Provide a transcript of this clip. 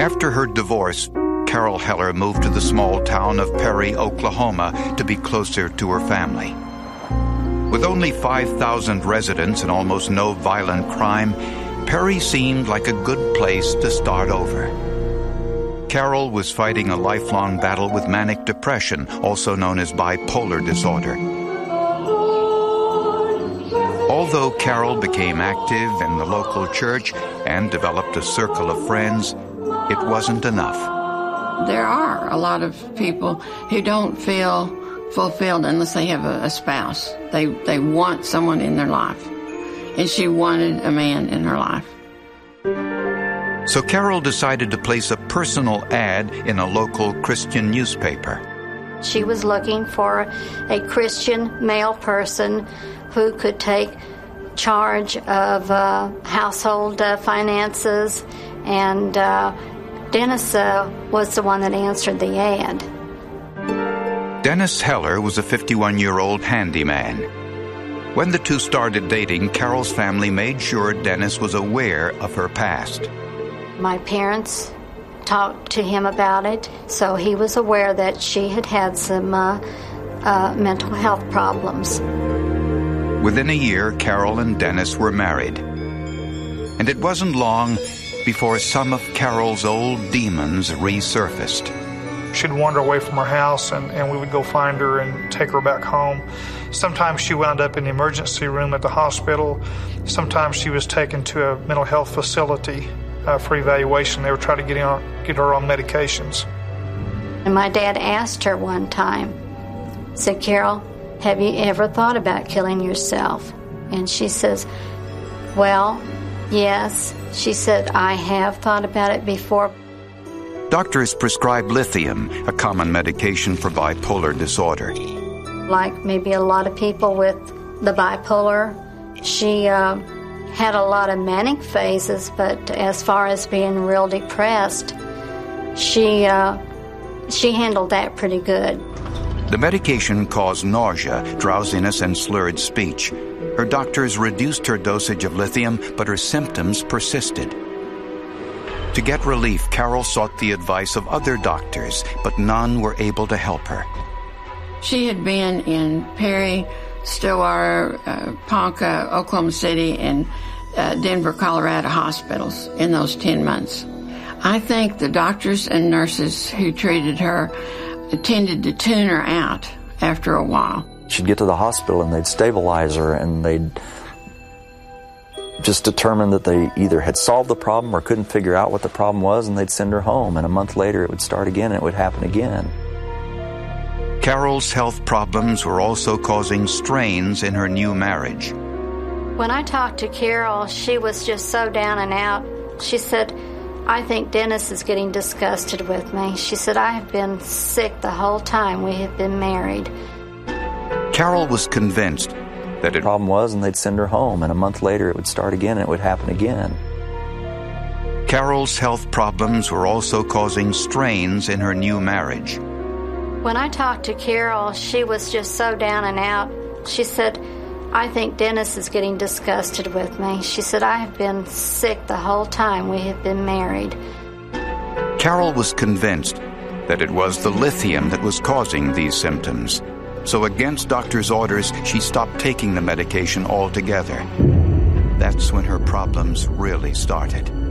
After her divorce, Carol Heller moved to the small town of Perry, Oklahoma, to be closer to her family. With only 5,000 residents and almost no violent crime, Perry seemed like a good place to start over. Carol was fighting a lifelong battle with manic depression, also known as bipolar disorder. Although Carol became active in the local church and developed a circle of friends, it wasn't enough. There are a lot of people who don't feel fulfilled unless they have a spouse. They want someone in their life. And she wanted a man in her life. So Carol decided to place a personal ad in a local Christian newspaper. She was looking for a Christian male person who could take charge of household finances, and Dennis was the one that answered the ad. Dennis Heller was a 51-year-old handyman. When the two started dating, Carol's family made sure Dennis was aware of her past. My parents talked to him about it, so he was aware that she had had some mental health problems. Within a year, Carol and Dennis were married. And it wasn't long before some of Carol's old demons resurfaced. She'd wander away from her house, and we would go find her and take her back home. Sometimes she wound up in the emergency room at the hospital. Sometimes she was taken to a mental health facility for evaluation. They were trying to get her on medications. And my dad asked her one time, said, "Carol, have you ever thought about killing yourself?" And she says, "Well, yes." She said, "I have thought about it before." Doctors prescribed lithium, a common medication for bipolar disorder. Like maybe a lot of people with the bipolar, she had a lot of manic phases, but as far as being real depressed, she handled that pretty good. The medication caused nausea, drowsiness, and slurred speech. Her doctors reduced her dosage of lithium, but her symptoms persisted. To get relief, Carol sought the advice of other doctors, but none were able to help her. She had been in Perry, Stillwater, Ponca, Oklahoma City, and Denver, Colorado hospitals in those 10 months. I think the doctors and nurses who treated her tended to tune her out after a while. She'd get to the hospital and they'd stabilize her, and they'd just determine that they either had solved the problem or couldn't figure out what the problem was, and they'd send her home, and a month later it would start again and it would happen again. Carol's health problems were also causing strains in her new marriage. When I talked to Carol, she was just so down and out. She said, "I think Dennis is getting disgusted with me." She said, "I have been sick the whole time we have been married." Carol was convinced that the problem was, and they'd send her home, and a month later it would start again and it would happen again. Carol's health problems were also causing strains in her new marriage. When I talked to Carol, she was just so down and out. She said, "I think Dennis is getting disgusted with me." She said, "I have been sick the whole time we have been married." Carol was convinced that it was the lithium that was causing these symptoms. So against doctors' orders, she stopped taking the medication altogether. That's when her problems really started.